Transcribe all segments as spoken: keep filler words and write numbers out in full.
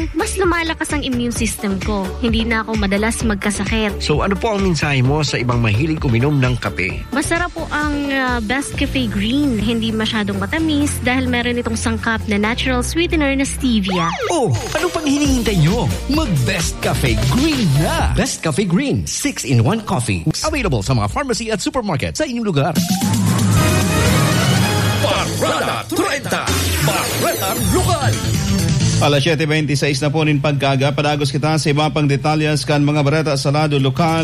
mas lumalakas ang immune system ko. Hindi na ako madalas magkasakit. So ano po ang mensahe mo sa ibang mahilig uminom ng kape? Masarap po ang uh, Best Cafe Green. Hindi masyadong matamis dahil meron itong sangkap na natural sweetener na stevia. Oh, ano pang hinihintay nyo? Mag-Best Cafe Green na! Best Cafe Green, six in one coffee. Available sa mga pharmacy at supermarket sa inyong lugar. Parada treinta, Barretang Lokal. Alas siyete beintiseis na po nin pagkaga. Padagos kita sa iba pang detalyas kan mga bareta sa lado lokal.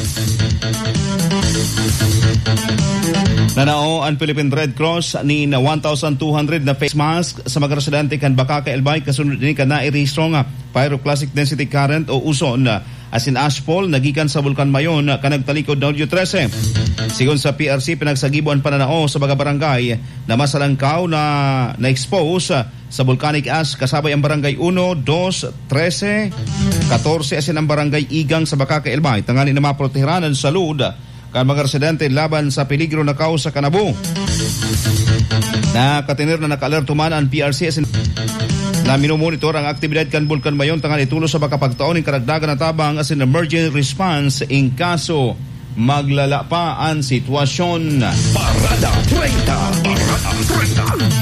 Nanao ang Philippine Red Cross ni na one thousand two hundred na face mask sa mga residente kan Bakaka Elbay kasunod ni kan nairehistro nga pyroclastic density current o uson asin ashfall nagikan sa Bulkan Mayon kanagtalikod na thirteen. Sigon sa P R C pinagsagibuan pananao sa mga barangay na masalangkaw na na-expose sa volcanic ash kasabay ang barangay one, two, thirteen, fourteen asin ang barangay Igang sa Bakaka Elbay tangali na maprotehiran ang salud kan mga residente laban sa peligro na kausa kanabo. Nakatinir na naka-alert man ang P R C asin na minumonitor ang aktibidad kan Bulkan Mayon tangal itulo sa makapagtaon ng karagdagan na tabang as an emergency response in kaso maglala pa ang sitwasyon. Parada treinta, Parada treinta.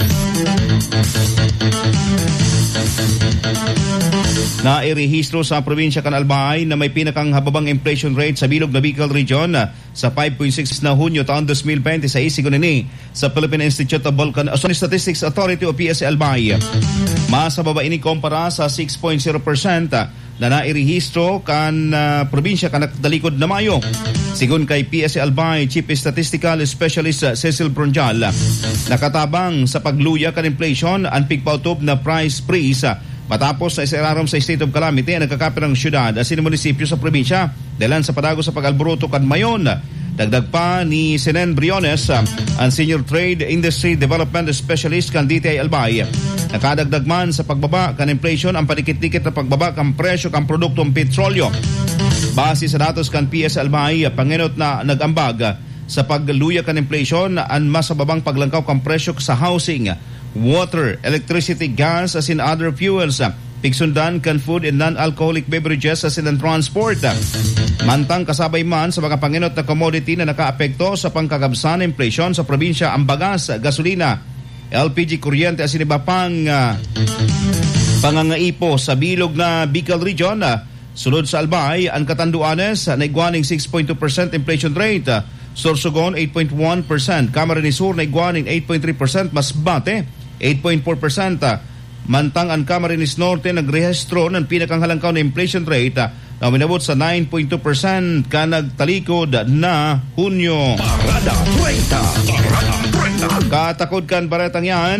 Nairehistro sa probinsya kan Albay na may pinakang hababang inflation rate sa bilog na Bicol Region sa five point six na Hunyo taon twenty twenty-six sigon ni sa Philippine Institute of Volcan Statistics Authority o P S A Albay. Mas baba ini kumpara sa six point zero percent na nairehistro kan uh, probinsya kan nagdalikod na Mayo. Sigon kay P S A Albay Chief Statistical Specialist Cecil Bronjal, nakatabang sa pagluya kan inflation ang pigpautob na price freeze matapos sa isararom sa state of calamity ang nagkakapit ng syudad at sino munisipyo sa probinsya dahilan sa padago sa pag-alboroto kan Mayon. Dagdag pa ni Senen Briones, ang Senior Trade Industry Development Specialist kan D T I Albay. Nakadagdag man sa pagbaba kan inflation ang padikit-dikit na pagbaba kan presyo kan produktong petrolyo. Base sa datos kan P S Albay, pangenot na nag-ambag sa pagluya kan inflation ang mas babang paglangkaw kan presyo sa housing, water, electricity, gas as in other fuels, pigsundan kan food and non-alcoholic beverages as in transport. Mantang kasabay man sa mga panginot na commodity na nakaapekto sa pangkagabsan ng inflation sa probinsya ang bagas, gasolina, L P G, kuryente as in iba pang uh, pangangaipo sa bilog na Bicol Region. Sulod sa Albay, ang Catanduanes na igwaning six point two percent inflation rate, Sorsogon eight point one percent, Camarines Sur na igwaning eight point three percent, Masbate eight point four percent. Mantang ang Camarines Norte nagrehistro ng pinakang halangkaw na inflation rate na minabot sa nine point two percent kanagtalikod na Hunyo. Parada treinta, Parada treinta. Katakod kan baretang yan.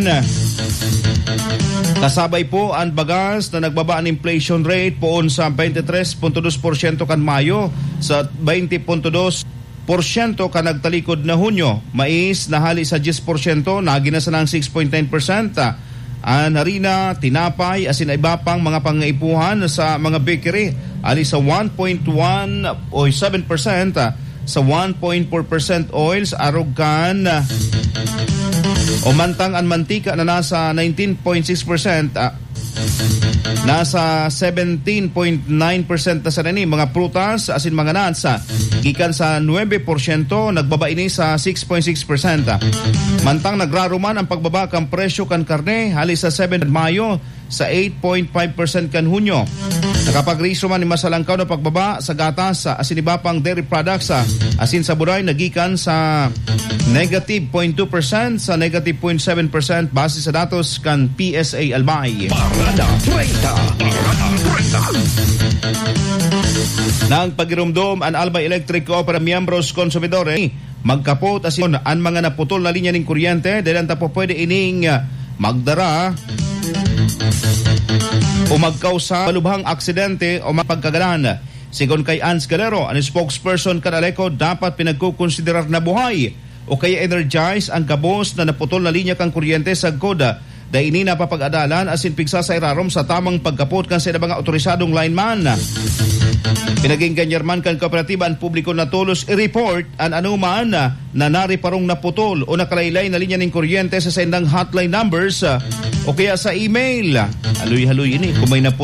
Kasabay po ang bagas na nagbaba ang inflation rate poon sa twenty-three point two percent kan Mayo sa twenty point two percent kanagtalikod na Hunyo. Mais nahali sa ten percent, nagina sa ng six point nine percent. Ang harina, tinapay, asin iba pang mga pangaipuhan sa mga bakery ali sa one point one o seven percent, sa one point four percent oils, arugkan o mantang ang mantika na nasa nineteen point six percent, uh, nasa seventeen point nine percent na sa nani mga prutas asin mga nuts gikan sa nine percent nagbaba ini sa six point six percent. Mantang nagraruman ang pagbaba kan presyo kan karne hali sa seven Mayo sa eight point five percent kan Hunyo. Nakapagrehisto man ni masalangkaw na pagbaba sa gatas asin iba pang dairy products asin sa buray nagikan sa negative zero point two percent sa negative zero point seven percent base sa datos kan P S A Albay. Parada treinta, Parada treinta. Nang pagirumdom ang Albay Electric Cooperative Miembros Consumidores magkapot asin ang mga naputol na linya ng kuryente dahil ang tapo pwede ining magdara o magkausa malubhang aksidente o mapagkagalan. Sigon kay Ans Galero, ang spokesperson kanaleko, dapat pinagkukonsiderar na buhay o kaya energize ang kabos na naputol na linya kang kuryente sa koda da ini napapag-adalan asin pigsa sa irarom sa tamang pagkapot kan sa mga otorisadong lineman. Pinaging ganyarman kan kooperatiba ang publiko na tulos i-report ang anuman na nariparong naputol o nakalaylay na linya ng kuryente sa sendang hotline numbers o kaya sa email. Haluy-haluy ini kung may naputol